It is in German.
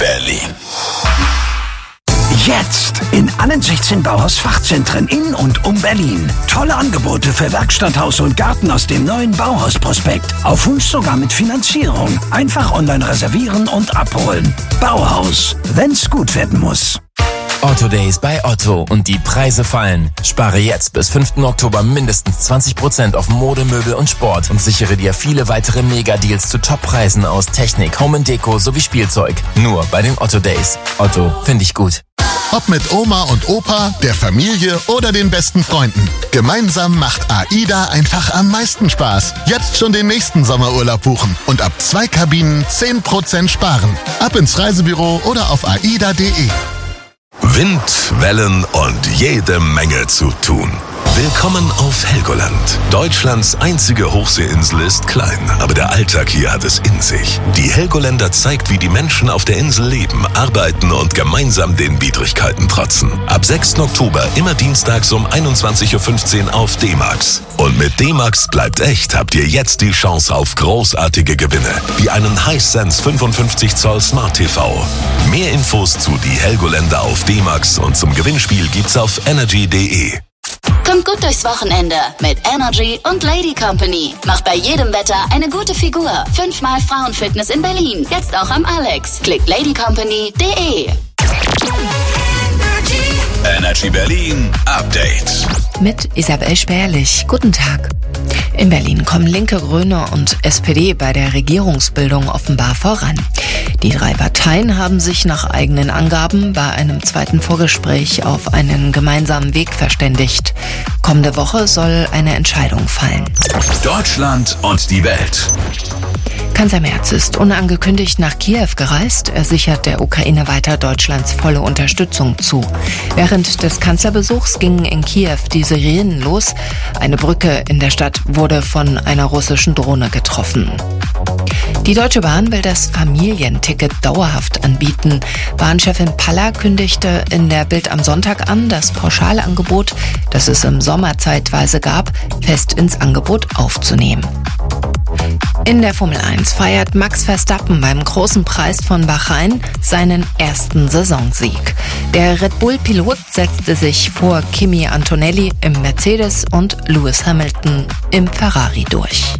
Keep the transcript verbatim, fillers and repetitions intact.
Berlin. Jetzt in allen sechzehn Bauhaus-Fachzentren in und um Berlin. Tolle Angebote für Werkstatt, Haus und Garten aus dem neuen Bauhaus-Prospekt. Auf Wunsch sogar mit Finanzierung. Einfach online reservieren und abholen. Bauhaus, wenn's gut werden muss. Otto Days bei Otto und die Preise fallen. Spare jetzt bis fünften Oktober mindestens zwanzig Prozent auf Mode, Möbel und Sport und sichere dir viele weitere Mega-Deals zu Top-Preisen aus Technik, Home and Deko sowie Spielzeug. Nur bei den Otto Days. Otto, finde ich gut. Ob mit Oma und Opa, der Familie oder den besten Freunden. Gemeinsam macht AIDA einfach am meisten Spaß. Jetzt schon den nächsten Sommerurlaub buchen und ab zwei Kabinen zehn Prozent sparen. Ab ins Reisebüro oder auf aida punkt de. Wind, Wellen und jede Menge zu tun. Willkommen auf Helgoland. Deutschlands einzige Hochseeinsel ist klein, aber der Alltag hier hat es in sich. Die Helgoländer zeigt, wie die Menschen auf der Insel leben, arbeiten und gemeinsam den Widrigkeiten trotzen. Ab sechsten Oktober immer dienstags um einundzwanzig Uhr fünfzehn auf D-Max. Und mit D-Max bleibt echt habt ihr jetzt die Chance auf großartige Gewinne, wie einen Hisense fünfundfünfzig Zoll Smart T V. Mehr Infos zu die Helgoländer auf D-Max und zum Gewinnspiel gibt's auf energy punkt de. Kommt gut durchs Wochenende mit Energy und Lady Company. Macht bei jedem Wetter eine gute Figur. Fünfmal Frauenfitness in Berlin. Jetzt auch am Alex. Klickt lady company punkt de. Energy Berlin Update. Mit Isabel Spärlich. Guten Tag. In Berlin kommen Linke, Grüne und S P D bei der Regierungsbildung offenbar voran. Die drei Parteien haben sich nach eigenen Angaben bei einem zweiten Vorgespräch auf einen gemeinsamen Weg verständigt. Kommende Woche soll eine Entscheidung fallen. Deutschland und die Welt. Kanzler Merz ist unangekündigt nach Kiew gereist. Er sichert der Ukraine weiter Deutschlands volle Unterstützung zu. Während des Kanzlerbesuchs gingen in Kiew die Sirenen los. Eine Brücke in der Stadt wurde von einer russischen Drohne getroffen. Die Deutsche Bahn will das Familienticket dauerhaft anbieten. Bahnchefin Paller kündigte in der Bild am Sonntag an, das Pauschalangebot, das es im Sommer zeitweise gab, fest ins Angebot aufzunehmen. In der Formel eins feiert Max Verstappen beim Großen Preis von Bahrain seinen ersten Saisonsieg. Der Red Bull-Pilot setzte sich vor Kimi Antonelli im Mercedes und Lewis Hamilton im Ferrari durch.